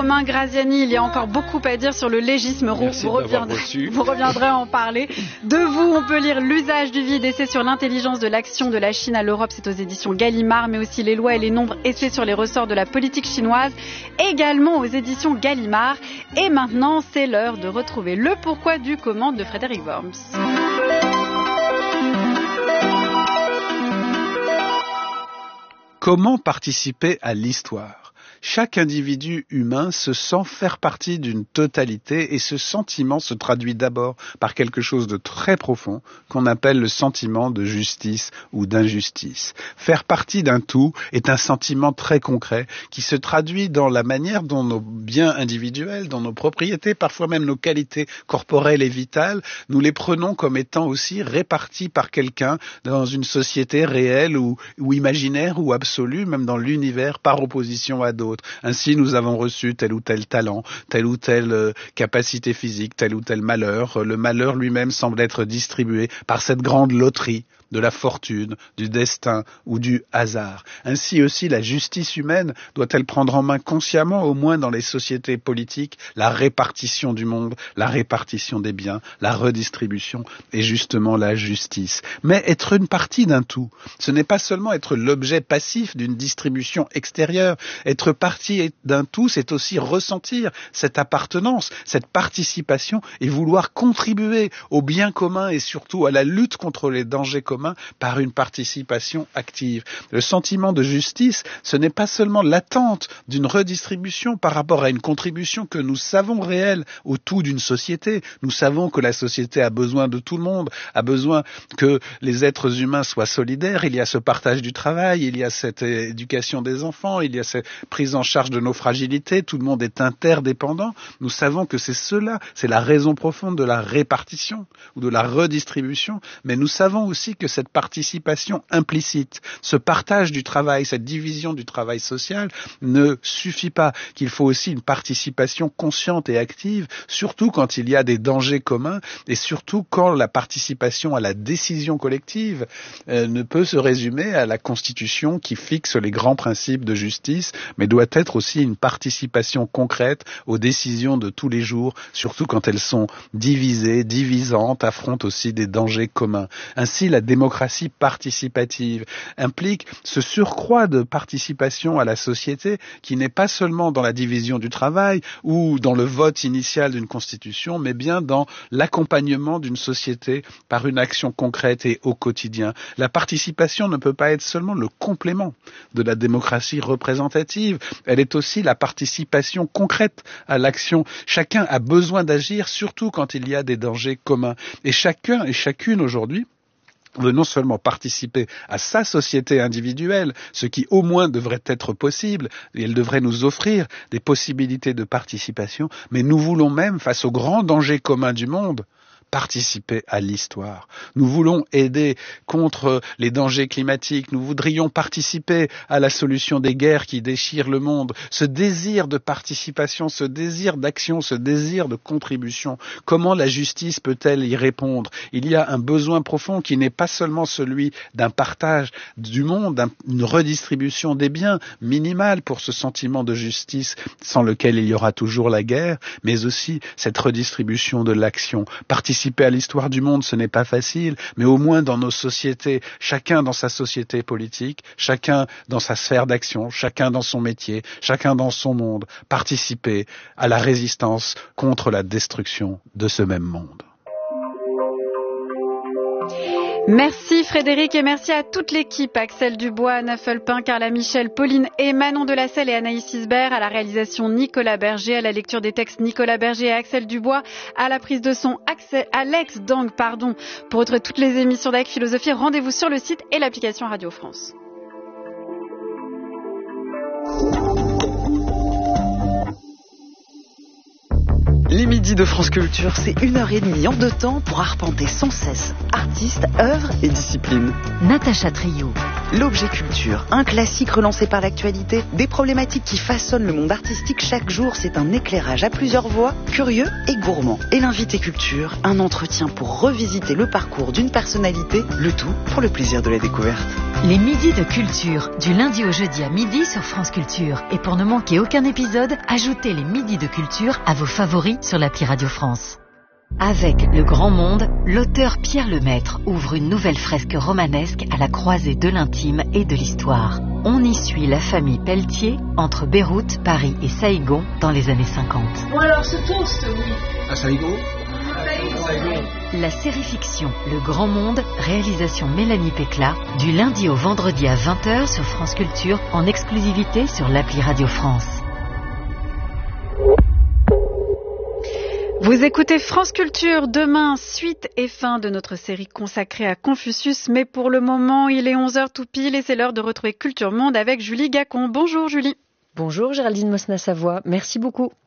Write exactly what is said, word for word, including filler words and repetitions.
Romain Graziani, il y a encore beaucoup à dire sur le légisme. Merci vous, reviendrez, vous reviendrez à en parler. De vous, on peut lire L'usage du vide, essai sur l'intelligence de l'action de la Chine à l'Europe, c'est aux éditions Gallimard, mais aussi Les lois et les nombres, essai sur les ressorts de la politique chinoise, également aux éditions Gallimard. Et maintenant, c'est l'heure de retrouver le pourquoi du comment de Frédéric Worms. Comment participer à l'histoire ? Chaque individu humain se sent faire partie d'une totalité et ce sentiment se traduit d'abord par quelque chose de très profond qu'on appelle le sentiment de justice ou d'injustice. Faire partie d'un tout est un sentiment très concret qui se traduit dans la manière dont nos biens individuels, dont nos propriétés, parfois même nos qualités corporelles et vitales, nous les prenons comme étant aussi répartis par quelqu'un dans une société réelle ou, ou imaginaire ou absolue, même dans l'univers par opposition à d'autres. Ainsi, nous avons reçu tel ou tel talent, telle ou telle euh, capacité physique, tel ou tel malheur. Le malheur lui-même semble être distribué par cette grande loterie de la fortune, du destin ou du hasard. Ainsi aussi, la justice humaine doit-elle prendre en main consciemment, au moins dans les sociétés politiques, la répartition du monde, la répartition des biens, la redistribution et justement la justice. Mais être une partie d'un tout, ce n'est pas seulement être l'objet passif d'une distribution extérieure. Être partie d'un tout, c'est aussi ressentir cette appartenance, cette participation et vouloir contribuer au bien commun et surtout à la lutte contre les dangers communs par une participation active. Le sentiment de justice, ce n'est pas seulement l'attente d'une redistribution par rapport à une contribution que nous savons réelle au tout d'une société. Nous savons que la société a besoin de tout le monde, a besoin que les êtres humains soient solidaires. Il y a ce partage du travail, il y a cette éducation des enfants, il y a cette prise en charge de nos fragilités, tout le monde est interdépendant. Nous savons que c'est cela, c'est la raison profonde de la répartition ou de la redistribution, mais nous savons aussi que cette participation implicite, ce partage du travail, cette division du travail social ne suffit pas, qu'il faut aussi une participation consciente et active, surtout quand il y a des dangers communs et surtout quand la participation à la décision collective euh, ne peut se résumer à la Constitution qui fixe les grands principes de justice, mais doit être aussi une participation concrète aux décisions de tous les jours, surtout quand elles sont divisées, divisantes, affrontent aussi des dangers communs. Ainsi, la démocratie participative implique ce surcroît de participation à la société qui n'est pas seulement dans la division du travail ou dans le vote initial d'une constitution, mais bien dans l'accompagnement d'une société par une action concrète et au quotidien. La participation ne peut pas être seulement le complément de la démocratie représentative, elle est aussi la participation concrète à l'action. Chacun a besoin d'agir, surtout quand il y a des dangers communs. Et chacun et chacune aujourd'hui veut non seulement participer à sa société individuelle, ce qui au moins devrait être possible, et elle devrait nous offrir des possibilités de participation, mais nous voulons même, face aux grands dangers communs du monde, participer à l'histoire. Nous voulons aider contre les dangers climatiques, nous voudrions participer à la solution des guerres qui déchirent le monde. Ce désir de participation, ce désir d'action, ce désir de contribution, comment la justice peut-elle y répondre ? Il y a un besoin profond qui n'est pas seulement celui d'un partage du monde, d'une redistribution des biens minimale pour ce sentiment de justice sans lequel il y aura toujours la guerre, mais aussi cette redistribution de l'action. Participer à l'histoire du monde, ce n'est pas facile, mais au moins dans nos sociétés, chacun dans sa société politique, chacun dans sa sphère d'action, chacun dans son métier, chacun dans son monde, participer à la résistance contre la destruction de ce même monde. Merci Frédéric et merci à toute l'équipe, Axel Dubois, Anna Fulpin, Carla Michel, Pauline et Manon Delacelle et Anaïs Isbert, à la réalisation Nicolas Berger, à la lecture des textes Nicolas Berger et Axel Dubois, à la prise de son Axel, Alex Dang, pardon. Pour retrouver toutes les émissions d'A E C Philosophie, rendez-vous sur le site et l'application Radio France. Les midis de France Culture, c'est une heure et demie en deux temps pour arpenter sans cesse artistes, œuvres et disciplines. Natacha Trio. L'objet culture, un classique relancé par l'actualité, des problématiques qui façonnent le monde artistique chaque jour, c'est un éclairage à plusieurs voix, curieux et gourmand. Et l'invité culture, un entretien pour revisiter le parcours d'une personnalité, le tout pour le plaisir de la découverte. Les midis de culture, du lundi au jeudi à midi sur France Culture. Et pour ne manquer aucun épisode, ajoutez les midis de culture à vos favoris sur l'appli Radio France. Avec Le Grand Monde, l'auteur Pierre Lemaître ouvre une nouvelle fresque romanesque à la croisée de l'intime et de l'histoire. On y suit la famille Pelletier entre Beyrouth, Paris et Saïgon dans les années cinquante. Bon alors ce toast, oui. À Saïgon ? La série fiction Le Grand Monde, réalisation Mélanie Pécla, du lundi au vendredi à vingt heures sur France Culture, en exclusivité sur l'appli Radio France. Vous écoutez France Culture. Demain, suite et fin de notre série consacrée à Confucius. Mais pour le moment, il est onze heures tout pile et c'est l'heure de retrouver Culture Monde avec Julie Gacon. Bonjour Julie. Bonjour Géraldine Mosna-Savoie, merci beaucoup.